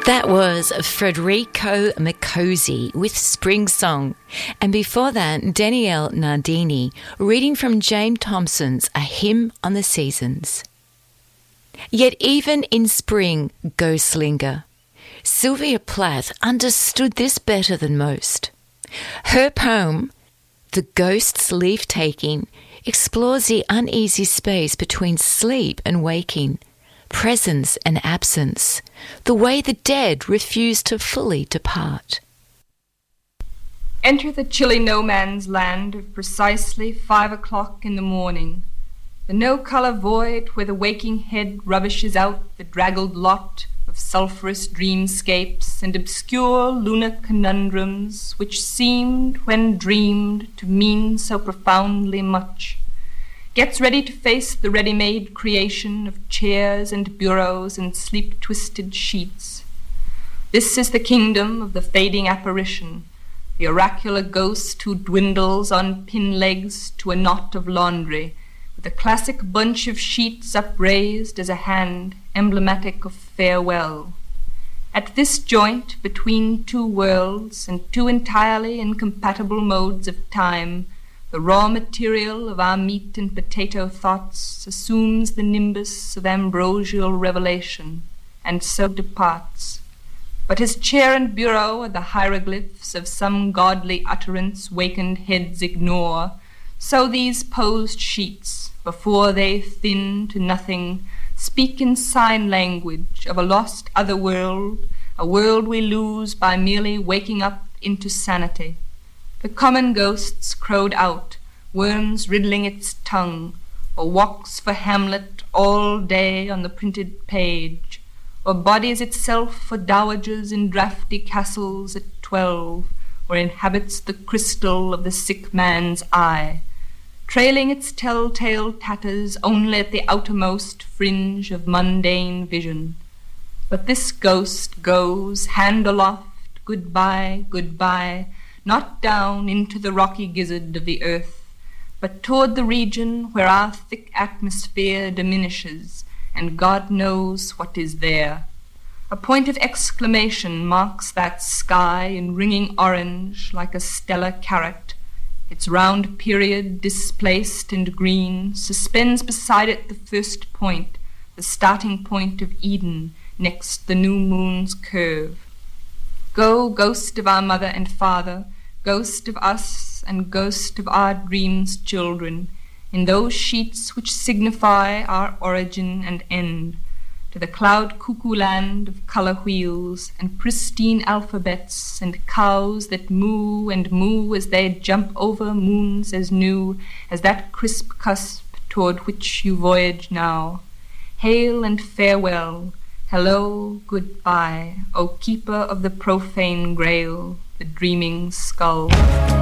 That was Federico Miccosi with Spring Song. And before that, Danielle Nardini reading from James Thompson's A Hymn on the Seasons. Yet even in spring, ghosts linger. Sylvia Plath understood this better than most. Her poem, The Ghost's Leave-Taking, explores the uneasy space between sleep and waking, presence and absence, the way the dead refuse to fully depart. Enter the chilly no-man's land of precisely 5 o'clock in the morning, the no-colour void where the waking head rubbishes out the draggled lot of sulphurous dreamscapes and obscure lunar conundrums which seemed, when dreamed, to mean so profoundly much, gets ready to face the ready-made creation of chairs and bureaus and sleep-twisted sheets. This is the kingdom of the fading apparition, the oracular ghost who dwindles on pin legs to a knot of laundry, with a classic bunch of sheets upraised as a hand emblematic of farewell. At this joint between two worlds and two entirely incompatible modes of time, the raw material of our meat and potato thoughts assumes the nimbus of ambrosial revelation, and so departs. But as chair and bureau are the hieroglyphs of some godly utterance wakened heads ignore, so these posed sheets, before they thin to nothing, speak in sign language of a lost other world, a world we lose by merely waking up into sanity. The common ghosts crowed out, worms riddling its tongue, or walks for Hamlet all day on the printed page, or bodies itself for dowagers in draughty castles at 12, or inhabits the crystal of the sick man's eye, trailing its telltale tatters only at the outermost fringe of mundane vision. But this ghost goes, hand aloft, goodbye, goodbye, not down into the rocky gizzard of the earth, but toward the region where our thick atmosphere diminishes, and God knows what is there. A point of exclamation marks that sky in ringing orange like a stellar carrot. Its round period, displaced and green, suspends beside it the first point, the starting point of Eden, next the new moon's curve. Go, ghost of our mother and father, ghost of us and ghost of our dreams' children, in those sheets which signify our origin and end, to the cloud-cuckoo land of colour wheels and pristine alphabets and cows that moo and moo as they jump over moons as new as that crisp cusp toward which you voyage now. Hail and farewell, hello, goodbye, O keeper of the profane grail, the dreaming skull.